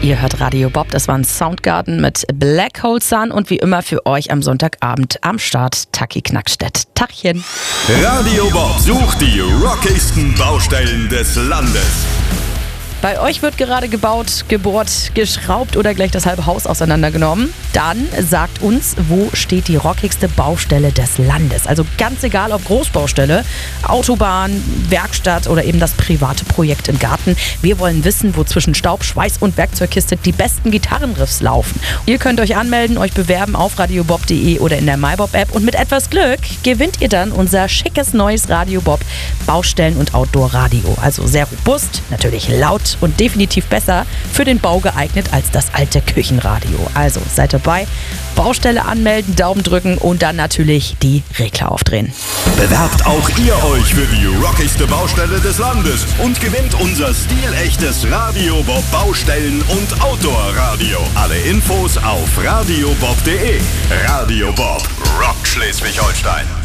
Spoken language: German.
Ihr hört Radio Bob, das war ein Soundgarden mit Black Hole Sun und wie immer für euch am Sonntagabend am Start Taki Knackstedt. Tachchen. Radio Bob sucht die rockigsten Baustellen des Landes. Bei euch wird gerade gebaut, gebohrt, geschraubt oder gleich das halbe Haus auseinandergenommen. Dann sagt uns, wo steht die rockigste Baustelle des Landes. Also ganz egal, ob Großbaustelle, Autobahn, Werkstatt oder eben das private Projekt im Garten. Wir wollen wissen, wo zwischen Staub, Schweiß und Werkzeugkiste die besten Gitarrenriffs laufen. Ihr könnt euch anmelden, euch bewerben auf radiobob.de oder in der MyBob-App. Und mit etwas Glück gewinnt ihr dann unser schickes neues Radio Bob Baustellen- und Outdoor-Radio. Also sehr robust, natürlich laut und definitiv besser für den Bau geeignet als das alte Küchenradio. Also seid dabei, Baustelle anmelden, Daumen drücken und dann natürlich die Regler aufdrehen. Bewerbt auch ihr euch für die rockigste Baustelle des Landes und gewinnt unser stilechtes Radio Bob Baustellen- und Outdoor-Radio. Alle Infos auf radiobob.de. Radio Bob, rockt Schleswig-Holstein.